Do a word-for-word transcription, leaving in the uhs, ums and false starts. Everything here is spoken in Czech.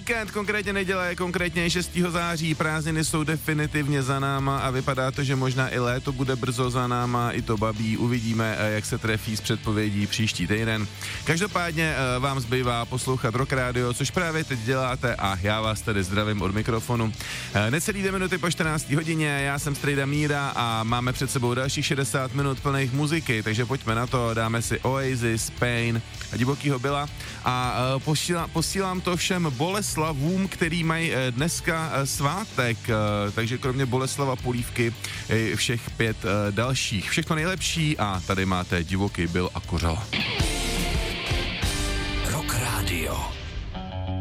víkend, konkrétně neděle, konkrétně šestého září, prázdniny jsou definitivně za náma a vypadá to, že možná i léto bude brzo za náma, i to babí, uvidíme, jak se trefí s předpovědí příští týden. Každopádně vám zbývá poslouchat Rock Radio, což právě teď děláte a já vás tady zdravím od mikrofonu. Necelý dvě minuty po čtrnácté hodině, já jsem Strejda Míra a máme před sebou dalších šedesát minut plných muziky, takže pojďme na to, dáme si Oasis, Pain a Divokýho Billa a posílám, posílám to všem Boleslavům, který mají dneska svátek, takže kromě Boleslava Polívky všech pět dalších. Všechno nejlepší a tady máte Divoký Bill a Kořala. Rock Radio.